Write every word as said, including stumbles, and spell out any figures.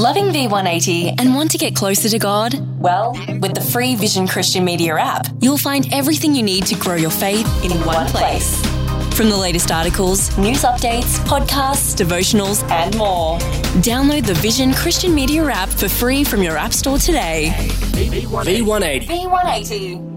Loving V one eighty and want to get closer to God? Well, with the free Vision Christian Media app, you'll find everything you need to grow your faith in, in one place. From the latest articles, news updates, podcasts, devotionals, and more. Download the Vision Christian Media app for free from your app store today. V one eighty. V one eighty.